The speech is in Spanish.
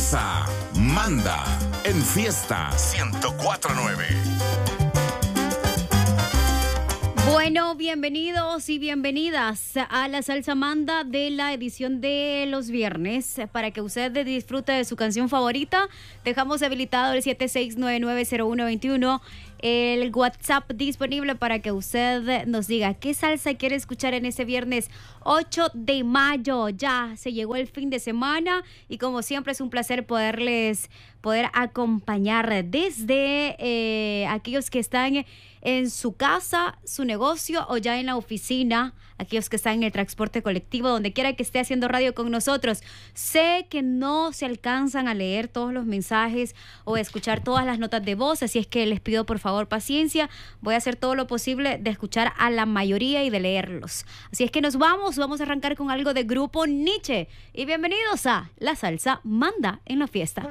salsa manda en Fiesta 104.9. Bueno, bienvenidos y bienvenidas a la Salsa Manda de la edición de los viernes. Para que usted disfrute de su canción favorita, dejamos habilitado el 76990121, el WhatsApp disponible para que usted nos diga qué salsa quiere escuchar en este viernes 8 de mayo. Ya se llegó el fin de semana y como siempre es un placer poder acompañar desde aquellos que están en su casa, su negocio o ya en la oficina, aquellos que están en el transporte colectivo, donde quiera que esté haciendo radio con nosotros. Sé que no se alcanzan a leer todos los mensajes o a escuchar todas las notas de voz, así es que les pido por favor paciencia. Voy a hacer todo lo posible de escuchar a la mayoría y de leerlos. Así es que vamos a arrancar con algo de Grupo Nietzsche y bienvenidos a La Salsa Manda en la Fiesta.